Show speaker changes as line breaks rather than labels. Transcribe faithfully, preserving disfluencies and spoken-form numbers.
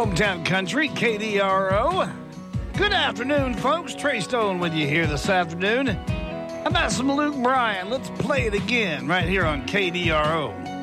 Hometown Country, K D R O. Good afternoon, folks. Trey Stone with you here this afternoon. How about some Luke Bryan? Let's play it again right here on K D R O.